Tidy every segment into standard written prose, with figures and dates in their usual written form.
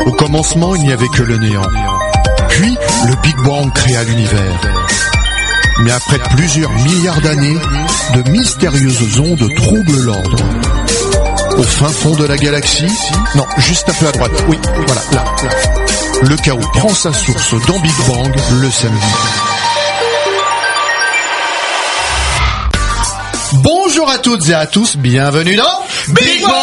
Au commencement, il n'y avait que le néant. Puis, le Big Bang créa l'univers. Mais après plusieurs milliards d'années, de mystérieuses ondes troublent l'ordre. Au fin fond de la galaxie, non, juste un peu à droite, oui, voilà, là. Le chaos prend sa source dans Big Bang le samedi. Bonjour à toutes et à tous, bienvenue dans Big Bang.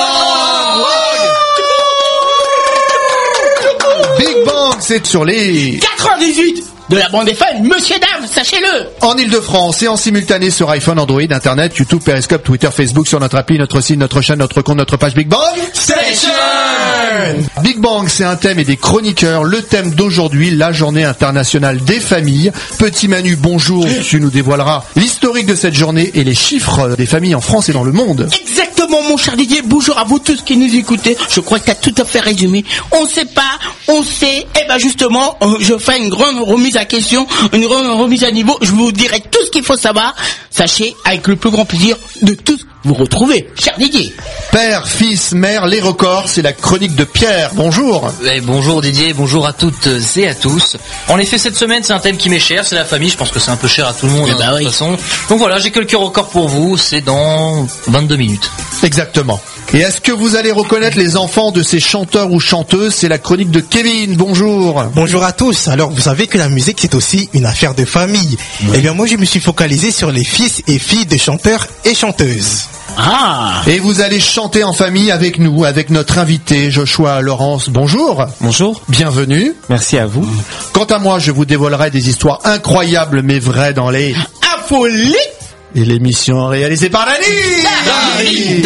Big Bang, c'est sur les 98 de la bande FM, monsieur dame, sachez-le. En Ile-de-France et en simultané sur iPhone, Android, Internet, YouTube, Periscope, Twitter, Facebook, sur notre appli, notre site, notre chaîne, notre compte, notre page Big Bang Station. Big Bang, c'est un thème et des chroniqueurs. Le thème d'aujourd'hui, la journée internationale des familles. Petit Manu, bonjour, tu nous dévoileras l'historique de cette journée et les chiffres des familles en France et dans le monde. Exactement, mon cher Didier, bonjour à vous tous qui nous écoutez. Je crois que tu as tout à fait résumé. On sait pas, on sait, et ben justement, je fais une grande remise à question, une grande remise à niveau. Je vous dirai tout ce qu'il faut savoir. Sachez, avec le plus grand plaisir de tous vous retrouver, cher Didier. Père, fils, mère, les records, c'est la chronique de Pierre. Bonjour. Bonjour Didier, bonjour à toutes et à tous. En effet, cette semaine, c'est un thème qui m'est cher, c'est la famille. Je pense que c'est un peu cher à tout le monde, de toute façon. Donc voilà, j'ai quelques records pour vous, c'est dans 22 minutes. Exactement. Et est-ce que vous allez reconnaître les enfants de ces chanteurs ou chanteuses? C'est la chronique de Kevin. Bonjour. Bonjour à tous. Alors, vous savez que la musique, c'est aussi une affaire de famille. Oui. Eh bien, moi, je me suis focalisé sur les fils et filles de chanteurs et chanteuses. Ah. Et vous allez chanter en famille avec nous, avec notre invité Joshua Laurence. Bonjour. Bonjour. Bienvenue. Merci à vous. Quant à moi, je vous dévoilerai des histoires incroyables mais vraies dans les Affolés. Et l'émission réalisée par Dani.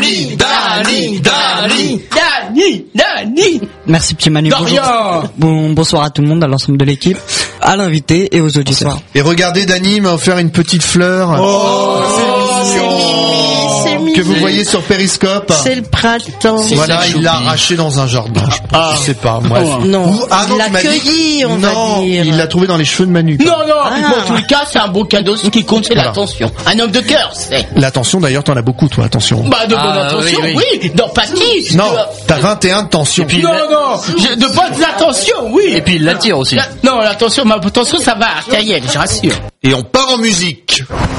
Merci petit Manu. Bonsoir à tout le monde, à l'ensemble de l'équipe, à l'invité et aux auditeurs. Et regardez, Dani m'a offert une petite fleur. C'est mimi. Que vous voyez sur Periscope. C'est le printemps. Voilà, il l'a arraché dans un jardin. Je sais pas, moi. Non, il l'a cueilli, on va dire. Il l'a trouvé dans les cheveux de Manu. Non, en tout cas, c'est un beau cadeau. Ce qui compte, c'est l'attention. Un homme de cœur, c'est. L'attention, d'ailleurs, t'en as beaucoup, toi, attention. Bah, de bonne attention, oui. D'empathie. Non, t'as 21 de tension. Non, de bonne attention, oui. Et puis, il l'attire aussi. Non, l'attention, ma attention, ça va, artérielle, je rassure. Et on part en musique.